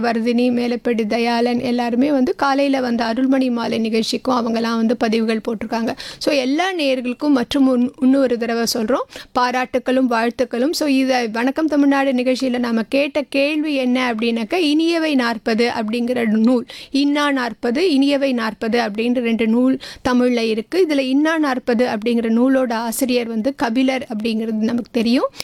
வர்தினி, மேலப்படி தயாளன் எல்லாருமே வந்து காலையில் வந்து அருள்மணி மாலை நிகழ்ச்சிக்கும் அவங்கெல்லாம் வந்து பதிவுகள் போட்டிருக்காங்க. ஸோ எல்லா நேயர்களுக்கும் மற்றும் இன்னொரு தடவை சொல்கிறோம், பாராட்டுக்களும் வாழ்த்துக்களும். ஸோ இதை வணக்கம் தமிழ்நாடு நிகழ்ச்சியில் நாம் கேட்ட கேள்வி என்ன அப்படின்னாக்கா, இனியவை 40 அப்படிங்கிற நூல், இன்னா 40 இனியவை 40 அப்படின்ற 2 நூல் தமிழில் இருக்குது. இதில் இன்னா 40 அப்படிங்கிற நூலோட ஆசிரியர் வந்து கபிலர் அப்படிங்கிறது நமக்கு தெரியும்.